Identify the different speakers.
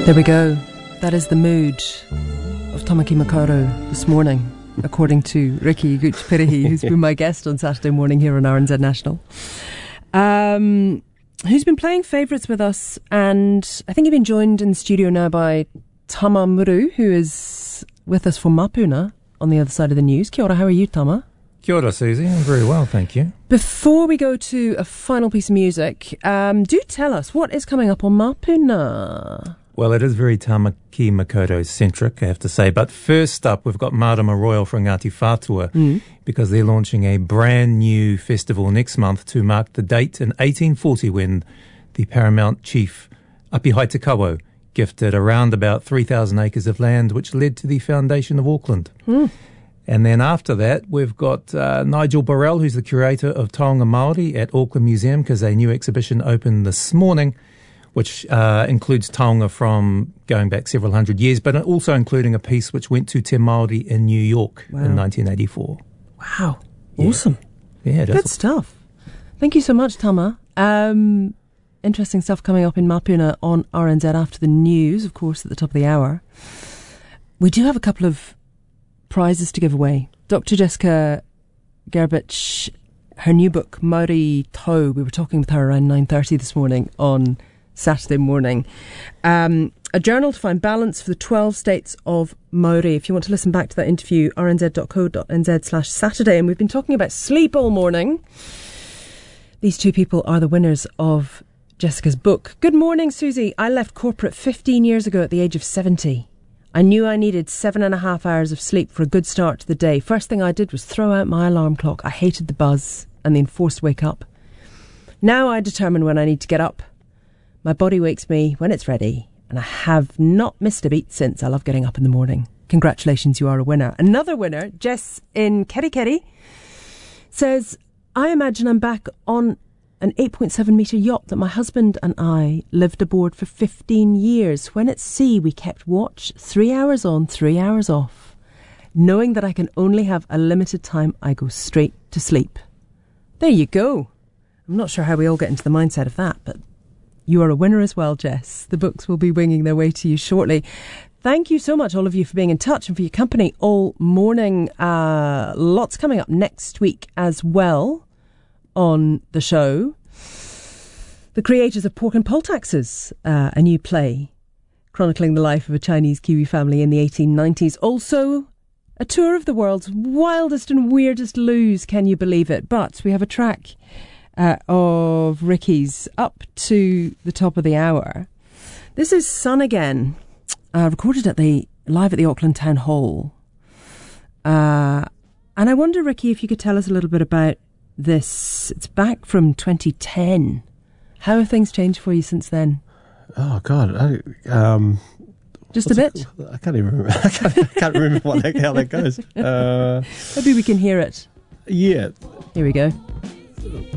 Speaker 1: There we go. That is the mood of Tamaki Makaurau this morning, according to Ricky Gucci-Pirihi, who's been my guest on Saturday morning here on RNZ National. Who's been playing favourites with us, and I think you've been joined in the studio now by Tama Muru, who is with us from Mapuna on the other side of the news. Kia ora, how are you, Tama?
Speaker 2: Kia ora, Susie. I'm very well, thank you.
Speaker 1: Before we go to a final piece of music, do tell us what is coming up on Mapuna.
Speaker 2: Well, it is very Tamaki Makaurau-centric, I have to say. But first up, we've got Marama Royal from Ngāti Whātua, because they're launching a brand new festival next month to mark the date in 1840 when the paramount chief Api Haitakawa gifted around about 3,000 acres of land, which led to the foundation of Auckland. And then after that, we've got Nigel Burrell, who's the curator of Taonga Māori at Auckland Museum, because a new exhibition opened this morning, which includes taonga from going back several hundred years, but also including a piece which went to Te Māori in New York in 1984.
Speaker 1: Wow. Awesome.
Speaker 2: Yeah,
Speaker 1: good stuff. Thank you so much, Tama. Interesting stuff coming up in Mapuna on RNZ after the news, of course, at the top of the hour. We do have a couple of prizes to give away. Dr. Jessica Gerbich, her new book, Māori Tau, we were talking with her around 9:30 this morning on Saturday morning. A journal to find balance for the 12 states of Māori. If you want to listen back to that interview, rnz.co.nz/Saturday. And we've been talking about sleep all morning. These two people are the winners of Jessica's book. Good morning, Susie. I left corporate 15 years ago at the age of 70. I knew I needed 7.5 hours of sleep for a good start to the day. First thing I did was throw out my alarm clock. I hated the buzz and the enforced wake up. Now I determine when I need to get up. My body wakes me when it's ready, and I have not missed a beat since. I love getting up in the morning. Congratulations, you are a winner. Another winner, Jess in Kerikeri, says, I imagine I'm back on an 8.7 metre yacht that my husband and I lived aboard for 15 years. When at sea, we kept watch, 3 hours on, 3 hours off. Knowing that I can only have a limited time, I go straight to sleep. There you go. I'm not sure how we all get into the mindset of that, but you are a winner as well, Jess. The books will be winging their way to you shortly. Thank you so much, all of you, for being in touch and for your company all morning. Lots coming up next week as well on the show. The creators of Pork and Poleaxes, a new play chronicling the life of a Chinese Kiwi family in the 1890s. Also, a tour of the world's wildest and weirdest loos, can you believe it? But we have a track of Ricky's up to the top of the hour. This is Sun Again, recorded live at the Auckland Town Hall. And I wonder, Ricky, if you could tell us a little bit about this. It's back from 2010. How have things changed for you since then?
Speaker 3: Oh, God.
Speaker 1: Just a bit?
Speaker 3: I can't even remember. I can't remember how that goes.
Speaker 1: Maybe we can hear it.
Speaker 3: Yeah.
Speaker 1: Here we go.